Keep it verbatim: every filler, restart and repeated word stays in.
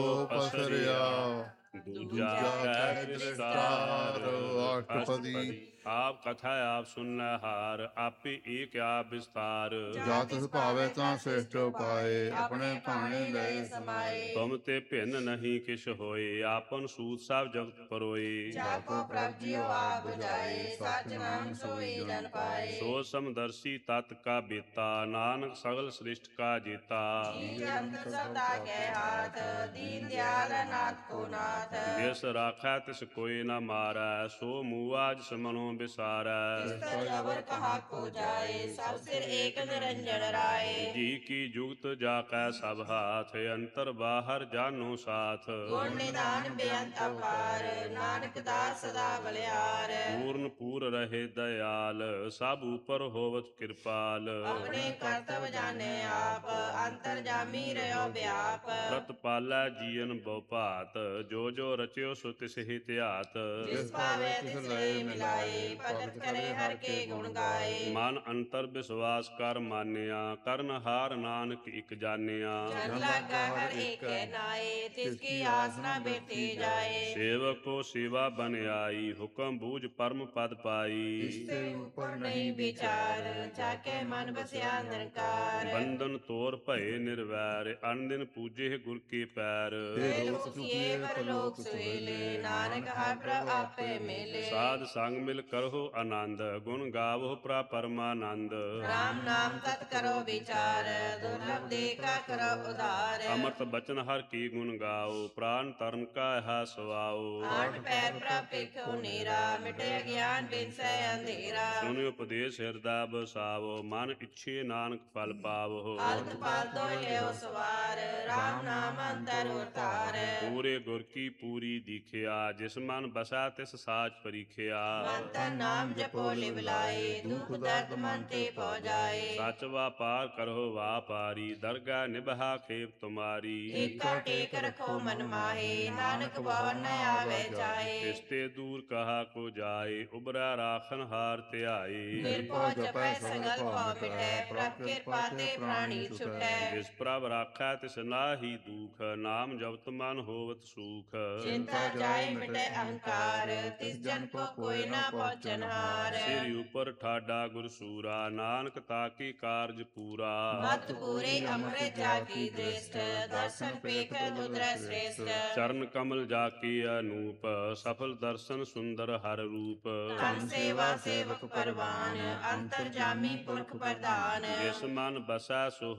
ਪਸਰਿਆ ਦੂਜਾ ਦੂਜਾ ਕਹਿ ਕਹਿ ਦ੍ਰਿਸ਼ਟਾਰ ਦ੍ਰਿਸ਼ਟਾਰ ਅਸ਼ਟਪਦੀ। ਅਸ਼ਟਪਦੀ। ਆਪ ਕਥਾ ਆਪ ਸੁਨੈ ਹਾਰ, ਆਪੇ ਏਕ ਆਪ ਵਿਸਤਾਰ। ਜਾ ਤਿਸ ਭਾਵੇ ਤਾਂ ਸ੍ਰਿਸ਼ਟ ਪਾਏ, ਆਪਣੇ ਭਾਣੇ ਲਏ ਸਮਾਏ। ਤੁਮ ਤੇ ਭਿੰਨ ਨਹੀਂ ਕਿਛ ਹੋਏ, ਆਪਨ ਸੂਤ ਸਭ ਜਗਤ ਪਰੋਏ। ਜਾ ਕੋ ਪ੍ਰਭ ਜਿਉ ਆਪ ਬੁਝਾਏ, ਸਚ ਨਾਮ ਸੋਈ ਜਨ ਪਾਏ। ਸੋ ਸਮਦਰਸ਼ੀ ਤਤ ਕਾ ਬੇਤਾ, ਨਾਨਕ ਸਗਲ ਸ੍ਰਿਸ਼ਟ ਕਾ ਜੇਤਾ। ਜੀ ਅੰਤਰ ਸਦਾ ਕੈ ਹਾਥ, ਦੀਨ ਦਿਆਲ ਨਾਥ ਕੋ ਨਾਥ। ਜਿਸ ਰਾਖੈ ਤਿਸ ਕੋਈ ਨ ਮਾਰੈ, ਸੋ ਮੂਆ ਜਿਸ ਮਨੋ ਬਿਸਾਰੈ। ਤਿਸ ਤ ਜਬਰ ਕਹਾ ਕੋ ਜਾਏ, ਸਭ ਸਿਰ ਏਕ ਨਿਰੰਜਨ ਰਾਏ। ਜੀ ਕੀ ਜੁਗਤ ਜਾ ਕੈ ਸਭ ਹਾਥ, ਅੰਤਰ ਬਾਹਰ ਜਾਨੋ ਸਾਥ। ਗੁਣ ਨਿਧਾਨ ਬੇਅੰਤ ਅਪਾਰ, ਨਾਨਕ ਦਾਸ ਸਦਾ ਬਲਿਆਰ। ਪੂਰਨ ਪੂਰ ਰਹੇ ਦਇਆਲ, ਸਭ ਉਪਰ ਹੋਵਤ ਕਿਰਪਾਲ। ਆਪਣੇ ਕਰਤਵ ਜਾਣੇ ਆਪ, ਅੰਤਰ ਜਾਮੀ ਰਹਿਓ ਵਿਆਪ। ਪ੍ਰਤ ਪਾਲੈ ਜੀਵਨ ਬਹੁ ਭਾਤ, ਜੋ ਜੋ ਰਚਿਓ ਸੋ ਤਿਸ ਹੀ ਧਿਆਤ। ਜਿਸ ਭਾਵੇ ਤਿਸ ਲਏ ਮਿਲਾਏ, ਭਗਤ ਕਰੇ ਹਰ ਕੇ ਗੁਣ ਗਾਏ। ਮਨ ਅੰਤਰ ਵਿਸ਼ਵਾਸ ਕਰ ਮਾਨਿਆ, ਕਰਨ ਹਾਰ ਨਾਨਕ ਇਕ ਜਾਣਿਆ। ਜਨ ਲਾਗਾ ਹਰ ਏਕੈ ਨਾਏ, ਤਿਸ ਕੀ ਆਸ ਨਾ ਬੇਠੀ ਜਾਏ। ਸੇਵਕ ਕੋ ਸੇਵਾ ਬਨ ਆਈ, ਹੁਕਮ ਬੂਝ ਪਰਮ ਪਦ ਪਾਈ। ਇਸ ਤੇ ਉਪਰ ਨਹੀਂ ਵਿਚਾਰ, ਜਾਕੇ ਮਨ ਬਸਿਆ ਨਿਰੰਕਾਰ। ਬੰਧਨ ਤੋਰ ਭਏ ਨਿਰਵੈਰ, ਅਨ ਦਿਨ ਪੂਜੇ ਗੁਰ ਕੇ ਪੈਰ। ਤੇ ਲੋਕ ਚੁਕੀਏ ਪਰਲੋਕ ਸੁਹੇਲੇ, ਨਾਨਕ ਹਰ ਪ੍ਰਭ ਆਪੇ ਮੇਲੇ। ਸਾਧ ਸੰਗ ਮਿਲ ਕਰਹੁ ਆਨੰਦ, ਗੁਣ ਗਾਵਹੁ ਪ੍ਰਾ ਪਰਮਾਨੰਦ। ਰਾਮ ਨਾਮ ਤਤ ਕਰੋ ਵਿਚਾਰ, ਦੁਰਲਭ ਦੇਖਾ ਕਰੋ ਉਧਾਰ। ਅੰਮ੍ਰਿਤ ਬਚਨ ਹਰ ਕੀ ਗੁਣ ਗਾਓ, ਪ੍ਰਾਨ ਤਰਨ ਕਾ ਹਾ ਸਵਾਓ। ਆਠ ਪੈਰ ਪ੍ਰਭ ਪੇਖੋ ਨੀਰਾ, ਮਿਟੇ ਗਿਆਨ ਬਿਨਸੈ ਅੰਧੇਰਾ। ਸੁਨਿ ਉਪਦੇਸ਼ ਹਿਰਦਾ ਬਸਾਵੋ, ਮਨ ਇੱਛੇ ਨਾਨਕ ਫਲ ਪਾਵੋ। ਹਲਤ ਪਾਲ ਤੋ ਲਿਓ ਸਵਾਰ, ਰਾਮ ਨਾਮ ਅੰਤਰ ਉਤਾਰ। ਪੂਰੇ ਗੁਰ ਕੀ ਪੂਰੀ ਦੀਖਿਆ, ਜਿਸ ਮਨ ਬਸਾ ਤਿਸ ਸਾਚ ਪਰੀਖਿਆ। ਮਨ ਤਨ ਨਾਮ ਜਪੋ ਲਿਵ ਲਾਏ, ਦੁਖ ਦਰਦ ਮਨ ਤੇ ਪਹੁ ਜਾਏ। ਸਚ ਵਾਪਾਰ ਕਰਹੁ ਵਾਪਾਰੀ, ਦਰਗਾ ਨਿਭਾ ਖੇਪ ਤੁਮਾਰੀ। ਏਕਾ ਟੇਕ ਰਖੋ ਮਨ ਮਾਹੇ, ਨਾਨਕ ਭਵ ਨ ਆਵੇ ਜਾਏ। ਤਿਸਤੇ ਦੂਰ ਕਹਾ ਕੋ ਜਾਏ, ਉਬਰਾ ਰਾਖਨ ਹਾਰ ਧਿਆਏ। ਨਿਰਭਉ ਜਪੈ ਸਗਲ ਭਉ ਮਿਟੈ, ਪ੍ਰਭ ਕਿਰਪਾ ਤੇ ਪ੍ਰਾਣੀ ਛੁਟੈ। ਜਿਸ ਪ੍ਰਭ ਰਾਖੈ ਤਿਸ ਨਾਹੀ ਦੂਖ, ਨਾਮ ਜਪਤ ਮਨ ਹੋਵਤ ਸੂਖ। ਚਿੰਤਾ ਜਾਏ ਮਿਟੈ ਅਹੰਕਾਰ, ਤਿਸ ਜਨ ਕੋ ਕੋਈ ਨਾ ਪਹੁੰਚਨਹਾਰ। ਸਿਰ ਉਪਰ ਠਾਡਾ ਗੁਰ ਸੂਰਾ, ਨਾਨਕ ਤਾਕੀ ਕਾਰਜ ਪੂਰਾ। ਮਤ ਪੂਰੇ ਅੰਮ੍ਰਿਤ ਜਾ ਕੀ ਦ੍ਰਿਸ਼ਟ, ਦਰਸ਼ਨ ਪੇਖ ਉਦਰੈ ਸ੍ਰੇਸ਼ਟ। ਚਰਨ ਕਮਲ ਜਾ ਕੀ ਅਨੂਪ, ਸਫਲ ਦਰਸ਼ਨ ਸੁੰਦਰ ਹਰ ਰੂਪ। ਧਨ ਸੇਵਾ ਸੇਵਕ ਪਰਵਾਨ, ਅੰਤਰ ਜਾਮੀ ਪੁਰਖ ਪ੍ਰਧਾਨ। ਜਿਸ ਮਨ ਬਸੈ ਸੋ